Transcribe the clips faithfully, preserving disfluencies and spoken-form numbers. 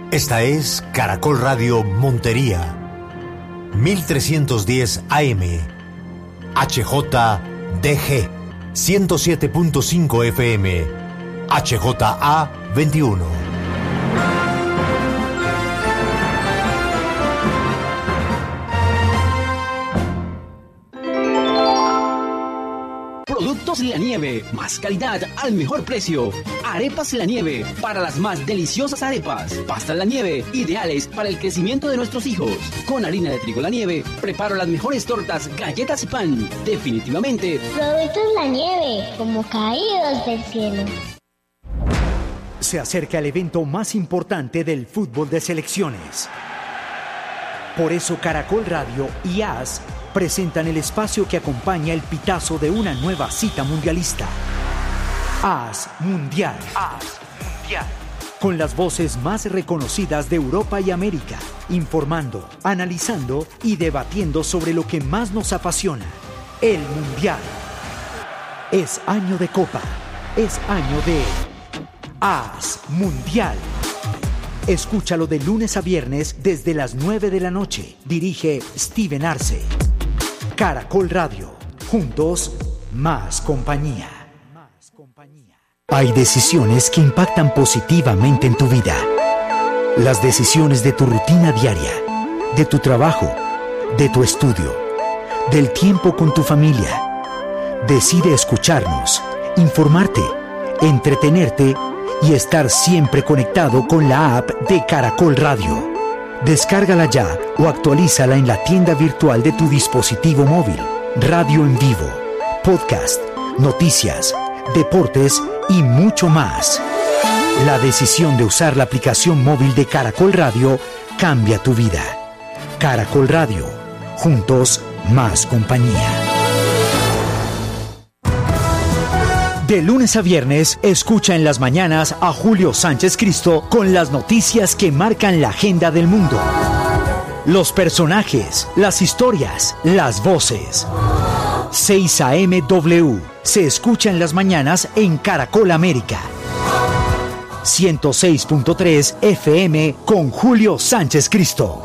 Esta es Caracol Radio Montería, mil trescientos diez A M, H J D G, ciento siete punto cinco F M, H J A veintiuno. Productos La Nieve, más calidad al mejor precio. Arepas La Nieve, para las más deliciosas arepas. Pastas La Nieve, ideales para el crecimiento de nuestros hijos. Con harina de trigo La Nieve, preparo las mejores tortas, galletas y pan. Definitivamente. Productos La Nieve, como caídos del cielo. Se acerca el evento más importante del fútbol de selecciones. Por eso Caracol Radio y A S presentan el espacio que acompaña el pitazo de una nueva cita mundialista. A S Mundial. A S Mundial. Con las voces más reconocidas de Europa y América, informando, analizando y debatiendo sobre lo que más nos apasiona, el Mundial. Es año de Copa, es año de A S Mundial. Escúchalo de lunes a viernes desde las nueve de la noche. Dirige Steven Arce. Caracol Radio. Juntos, más compañía. Hay decisiones que impactan positivamente en tu vida. Las decisiones de tu rutina diaria, de tu trabajo, de tu estudio, del tiempo con tu familia. Decide escucharnos, informarte, entretenerte y estar siempre conectado con la app de Caracol Radio. Descárgala ya o actualízala en la tienda virtual de tu dispositivo móvil. Radio en vivo, podcast, noticias, deportes y mucho más. La decisión de usar la aplicación móvil de Caracol Radio cambia tu vida. Caracol Radio. Juntos, más compañía. De lunes a viernes, escucha en las mañanas a Julio Sánchez Cristo con las noticias que marcan la agenda del mundo. Los personajes, las historias, las voces. seis A M W se escucha en las mañanas en Caracol América. ciento seis punto tres F M con Julio Sánchez Cristo.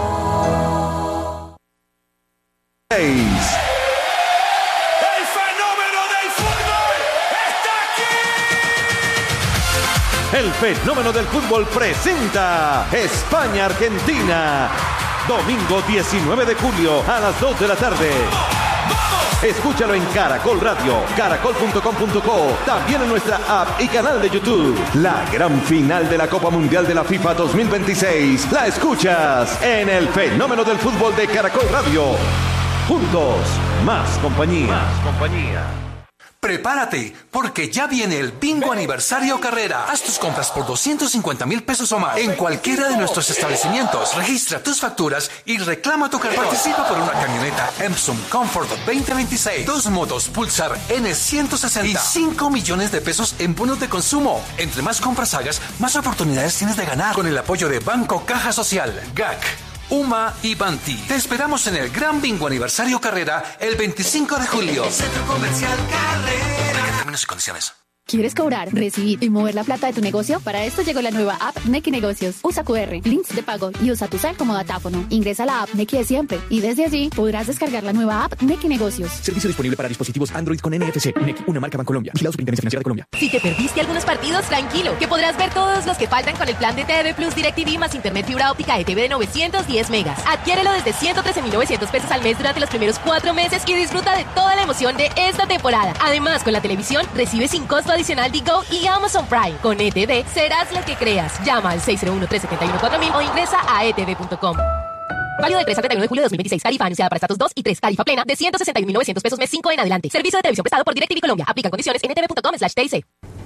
El fenómeno del fútbol presenta España-Argentina. Domingo diecinueve de julio a las dos de la tarde. Escúchalo en Caracol Radio, caracol punto com punto co, también en nuestra app y canal de YouTube. La gran final de la Copa Mundial de la FIFA dos mil veintiséis la escuchas en el fenómeno del fútbol de Caracol Radio. Juntos, más compañía. Más compañía. Prepárate, porque ya viene el Bingo Aniversario Carrera. Haz tus compras por doscientos cincuenta mil pesos o más en cualquiera de nuestros establecimientos. Registra tus facturas y reclama tu cartón. Participa por una camioneta Epson Comfort veinte veintiséis, dos motos Pulsar N ciento sesenta y cinco millones de pesos en bonos de consumo. Entre más compras hagas, más oportunidades tienes de ganar. Con el apoyo de Banco Caja Social, G A C, U M A y Banti. Te esperamos en el Gran Bingo Aniversario Carrera el veinticinco de julio. Centro Comercial Carrera. Términos y condiciones. ¿Quieres cobrar, recibir y mover la plata de tu negocio? Para esto llegó la nueva app Nequi Negocios. Usa Q R, links de pago y usa tu cel como datáfono. Ingresa a la app Nequi de siempre y desde allí podrás descargar la nueva app Nequi Negocios. Servicio disponible para dispositivos Android con N F C. Nequi, una marca Bancolombia. Vigilado Superintendencia Financiera de Colombia. Si te perdiste algunos partidos, tranquilo, que podrás ver todos los que faltan con el plan de T V Plus DirecTV más internet fibra óptica E T V de novecientos diez megas. Adquiérelo desde ciento trece mil novecientos pesos al mes durante los primeros cuatro meses y disfruta de toda la emoción de esta temporada. Además, con la televisión, recibe sin costo adicional Digo y Amazon Prime. Con E T V serás lo que creas. Llama al seis cero uno, tres siete uno, cuatro mil o ingresa a e t v punto com. Válido del tres al treinta y uno de julio de dos mil veintiséis. Tarifa anunciada para estatus dos y tres. Tarifa plena de ciento sesenta y un mil novecientos pesos mes cinco en adelante. Servicio de televisión prestado por DirecTV Colombia. Aplica condiciones en e t v punto com slash t i c.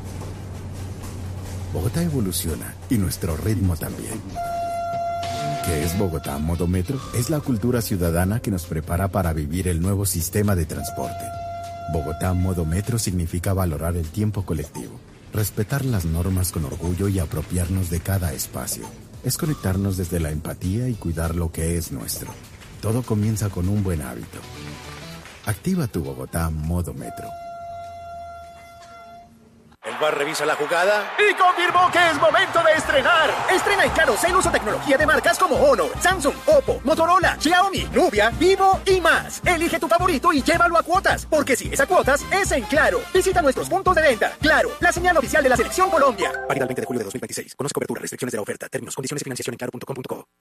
Bogotá evoluciona y nuestro ritmo también. ¿Qué es Bogotá Modo Metro? Es la cultura ciudadana que nos prepara para vivir el nuevo sistema de transporte. Bogotá Modo Metro significa valorar el tiempo colectivo, respetar las normas con orgullo y apropiarnos de cada espacio. Es conectarnos desde la empatía y cuidar lo que es nuestro. Todo comienza con un buen hábito. Activa tu Bogotá Modo Metro. El V A R revisa la jugada y confirmó que es momento de estrenar estrenar. Estrena en Claro Cel uso tecnología de marcas como Honor, Samsung, Oppo, Motorola, Xiaomi, Nubia, Vivo y más. Elige tu favorito y llévalo a cuotas, porque si es a cuotas, es en Claro. Visita nuestros puntos de venta. Claro, la señal oficial de la Selección Colombia. Válida el veinte de julio de dos mil veintiséis. Conozca cobertura, restricciones de la oferta, términos, condiciones y financiación en claro punto com punto co.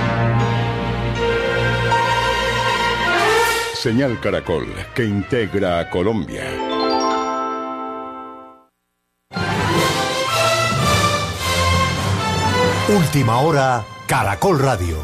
Señal Caracol, que integra a Colombia. Última hora, Caracol Radio.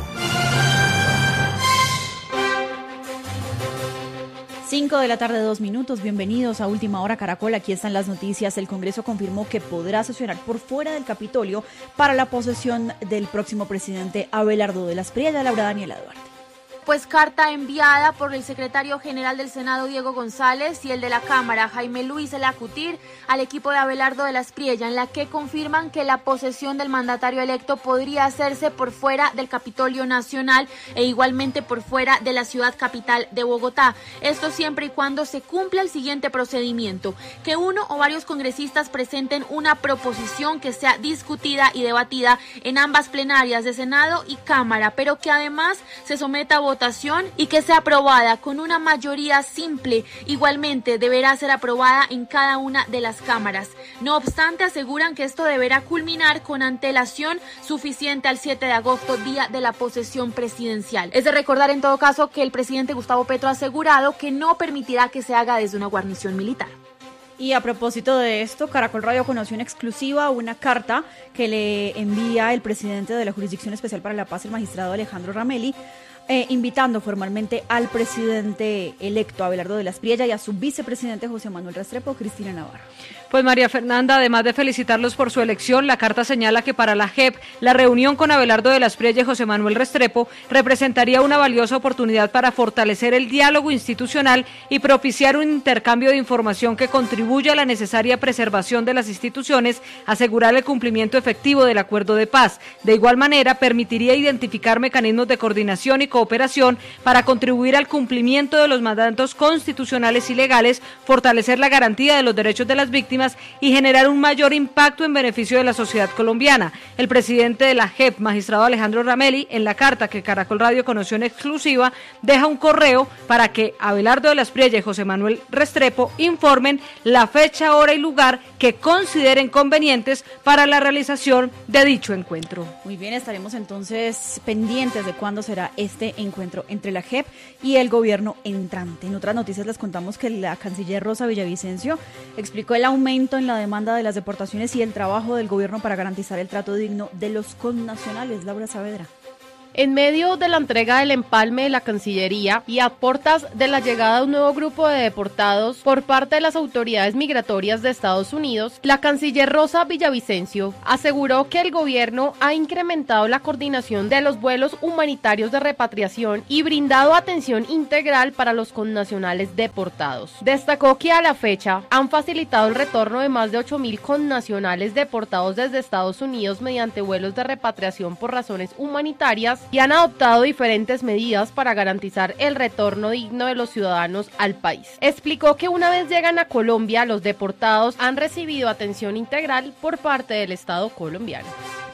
cinco de la tarde, dos minutos. Bienvenidos a Última Hora Caracol. Aquí están las noticias. El Congreso confirmó que podrá sesionar por fuera del Capitolio para la posesión del próximo presidente Abelardo de la Espriella. Laura Daniela Duarte. Pues carta enviada por el secretario general del Senado, Diego González, y el de la Cámara, Jaime Luis Lacutir, al equipo de Abelardo de la Espriella, en la que confirman que la posesión del mandatario electo podría hacerse por fuera del Capitolio Nacional e igualmente por fuera de la ciudad capital de Bogotá. Esto siempre y cuando se cumpla el siguiente procedimiento: que uno o varios congresistas presenten una proposición que sea discutida y debatida en ambas plenarias de Senado y Cámara, pero que además se someta a votación votación y que sea aprobada con una mayoría simple. Igualmente deberá ser aprobada en cada una de las cámaras. No obstante, aseguran que esto deberá culminar con antelación suficiente al siete de agosto, día de la posesión presidencial. Es de recordar en todo caso que el presidente Gustavo Petro ha asegurado que no permitirá que se haga desde una guarnición militar. Y a propósito de esto, Caracol Radio conoció en exclusiva una carta que le envía el presidente de la Jurisdicción Especial para la Paz, el magistrado Alejandro Ramelli, Eh, invitando formalmente al presidente electo Abelardo de la Espriella y a su vicepresidente José Manuel Restrepo. Cristina Navarro. Pues María Fernanda, además de felicitarlos por su elección, la carta señala que para la J E P la reunión con Abelardo de la Espriella y José Manuel Restrepo representaría una valiosa oportunidad para fortalecer el diálogo institucional y propiciar un intercambio de información que contribuya a la necesaria preservación de las instituciones, asegurar el cumplimiento efectivo del acuerdo de paz. De igual manera, permitiría identificar mecanismos de coordinación y cooperación para contribuir al cumplimiento de los mandatos constitucionales y legales, fortalecer la garantía de los derechos de las víctimas y generar un mayor impacto en beneficio de la sociedad colombiana. El presidente de la J E P, magistrado Alejandro Ramelli, en la carta que Caracol Radio conoció en exclusiva, deja un correo para que Abelardo de la Espriella y José Manuel Restrepo informen la fecha, hora y lugar que consideren convenientes para la realización de dicho encuentro. Muy bien, estaremos entonces pendientes de cuándo será este encuentro entre la J E P y el gobierno entrante. En otras noticias les contamos que la canciller Rosa Villavicencio explicó el aumento en la demanda de las deportaciones y el trabajo del gobierno para garantizar el trato digno de los connacionales. Laura Saavedra. En medio de la entrega del empalme de la Cancillería y a portas de la llegada de un nuevo grupo de deportados por parte de las autoridades migratorias de Estados Unidos, la canciller Rosa Villavicencio aseguró que el gobierno ha incrementado la coordinación de los vuelos humanitarios de repatriación y brindado atención integral para los connacionales deportados. Destacó que a la fecha han facilitado el retorno de más de ocho mil connacionales deportados desde Estados Unidos mediante vuelos de repatriación por razones humanitarias y han adoptado diferentes medidas para garantizar el retorno digno de los ciudadanos al país. Explicó que una vez llegan a Colombia, los deportados han recibido atención integral por parte del Estado colombiano.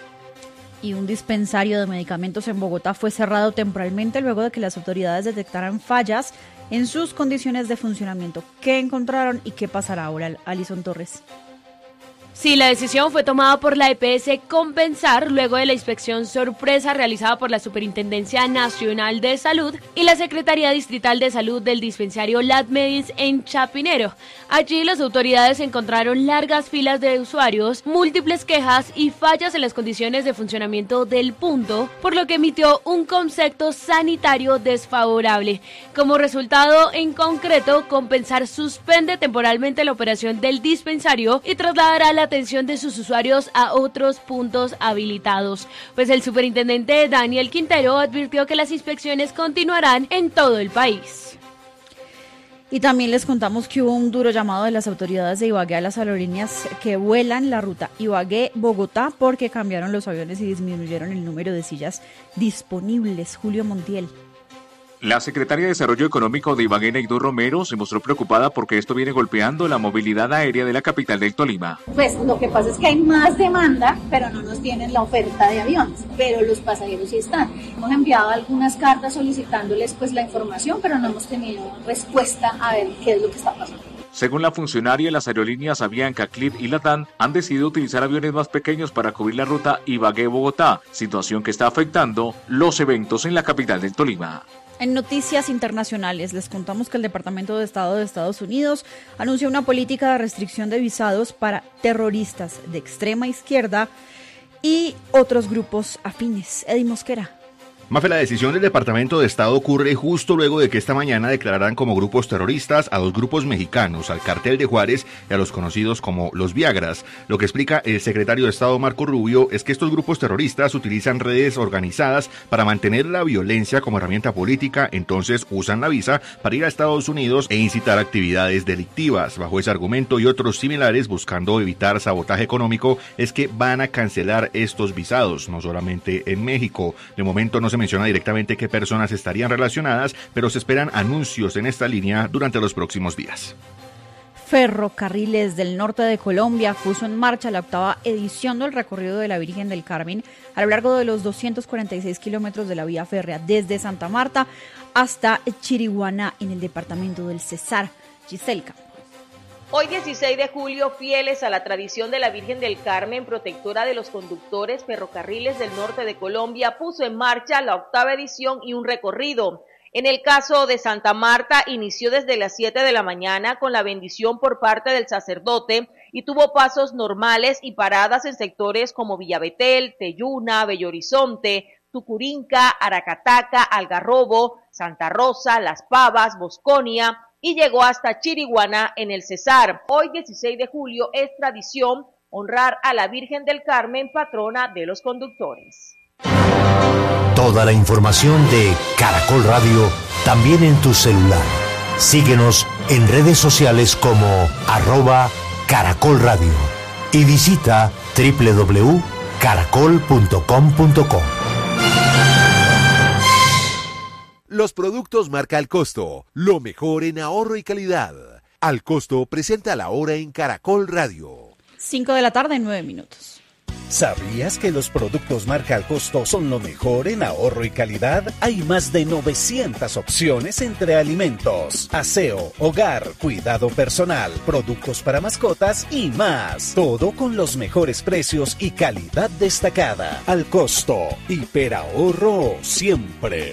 Y un dispensario de medicamentos en Bogotá fue cerrado temporalmente luego de que las autoridades detectaran fallas en sus condiciones de funcionamiento. ¿Qué encontraron y qué pasará ahora? Alison Torres. Sí, la decisión fue tomada por la E P S Compensar luego de la inspección sorpresa realizada por la Superintendencia Nacional de Salud y la Secretaría Distrital de Salud del dispensario LabMedins en Chapinero. Allí las autoridades encontraron largas filas de usuarios, múltiples quejas y fallas en las condiciones de funcionamiento del punto, por lo que emitió un concepto sanitario desfavorable. Como resultado, en concreto, Compensar suspende temporalmente la operación del dispensario y trasladará la atención de sus usuarios a otros puntos habilitados. Pues el superintendente Daniel Quintero advirtió que las inspecciones continuarán en todo el país. Y también les contamos que hubo un duro llamado de las autoridades de Ibagué a las aerolíneas que vuelan la ruta Ibagué-Bogotá porque cambiaron los aviones y disminuyeron el número de sillas disponibles. Julio Montiel. La secretaria de Desarrollo Económico de Ibagué, Neidú Romero, se mostró preocupada porque esto viene golpeando la movilidad aérea de la capital del Tolima. Pues lo que pasa es que hay más demanda, pero no nos tienen la oferta de aviones, pero los pasajeros sí están. Hemos enviado algunas cartas solicitándoles pues la información, pero no hemos tenido respuesta a ver qué es lo que está pasando. Según la funcionaria, las aerolíneas Avianca, Clip y Latam han decidido utilizar aviones más pequeños para cubrir la ruta Ibagué-Bogotá, situación que está afectando los eventos en la capital del Tolima. En noticias internacionales les contamos que el Departamento de Estado de Estados Unidos anunció una política de restricción de visados para terroristas de extrema izquierda y otros grupos afines. Eddie Mosquera. Mafe, la decisión del Departamento de Estado ocurre justo luego de que esta mañana declararan como grupos terroristas a dos grupos mexicanos, al Cartel de Juárez y a los conocidos como los Viagras. Lo que explica el secretario de Estado Marco Rubio es que estos grupos terroristas utilizan redes organizadas para mantener la violencia como herramienta política, entonces usan la visa para ir a Estados Unidos e incitar actividades delictivas. Bajo ese argumento y otros similares, buscando evitar sabotaje económico, es que van a cancelar estos visados, no solamente en México. De momento no se menciona directamente qué personas estarían relacionadas, pero se esperan anuncios en esta línea durante los próximos días. Ferrocarriles del Norte de Colombia puso en marcha la octava edición del recorrido de la Virgen del Carmen a lo largo de los doscientos cuarenta y seis kilómetros de la vía férrea desde Santa Marta hasta Chiriguaná en el departamento del Cesar. Giselka. Hoy dieciséis de julio, fieles a la tradición de la Virgen del Carmen, protectora de los conductores, Ferrocarriles del Norte de Colombia puso en marcha la octava edición y un recorrido. En el caso de Santa Marta, inició desde las siete de la mañana con la bendición por parte del sacerdote y tuvo pasos normales y paradas en sectores como Villabetel, Teyuna, Bello Horizonte, Tucurinca, Aracataca, Algarrobo, Santa Rosa, Las Pavas, Bosconia, y llegó hasta Chiriguaná en el Cesar. Hoy, dieciséis de julio, es tradición honrar a la Virgen del Carmen, patrona de los conductores. Toda la información de Caracol Radio también en tu celular. Síguenos en redes sociales como arroba Caracol Radio y visita doble u doble u doble u punto caracol punto com punto co. Los productos marca Al Costo, lo mejor en ahorro y calidad. Al Costo presenta la hora en Caracol Radio. cinco de la tarde, nueve minutos. ¿Sabías que los productos marca Al Costo son lo mejor en ahorro y calidad? Hay más de novecientas opciones entre alimentos, aseo, hogar, cuidado personal, productos para mascotas y más. Todo con los mejores precios y calidad destacada. Al Costo, hiperahorro siempre.